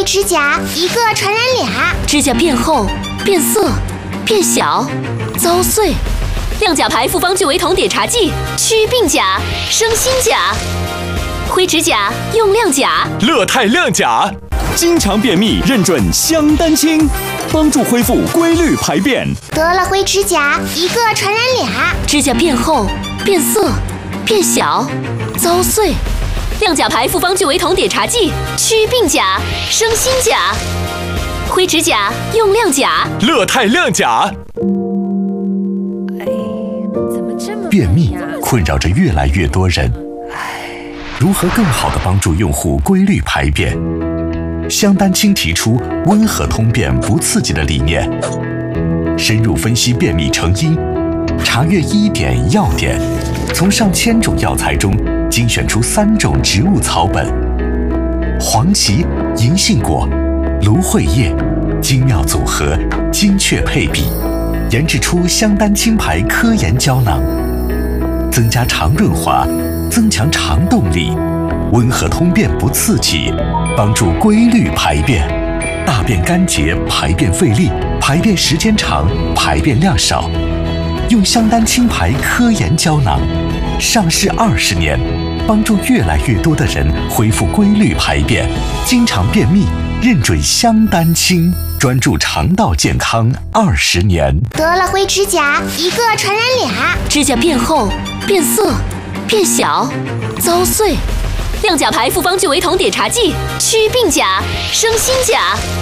指甲，一个传染俩。 指甲变厚、变色、变小、遭碎。亮甲牌复方聚维酮碘茶剂，祛病甲，生新甲。灰指甲用亮甲， 乐泰亮甲，经常便秘认准香丹清，帮助恢复规律排便。 得了灰指甲，一个传染俩。 指甲变厚、变色、变小、遭碎。亮甲牌复方聚维酮碘茶剂，祛病甲，生新甲。灰指甲用亮甲， 乐泰亮甲。 便秘困扰着越来越多人，如何更好地帮助用户规律排便？香丹清提出温和通便不刺激的理念，深入分析便秘成因，查阅医典药典，从上千种药材中精选出3种植物草本：黄芪、银杏果、芦荟叶，精妙组合，精确配比，研制出香丹清牌科研胶囊，增加肠润滑，增强肠动力，温和通便不刺激，帮助规律排便，大便干结，排便费力，排便时间长，排便量少。用香丹清牌科研胶囊，上市20年，帮助越来越多的人恢复规律排便，经常便秘认准香丹清，专注肠道健康20年。 得了灰指甲，一个传染俩。 指甲变厚、变色、变小、遭碎。亮甲牌复方聚维酮碘茶剂，祛病甲，生新甲。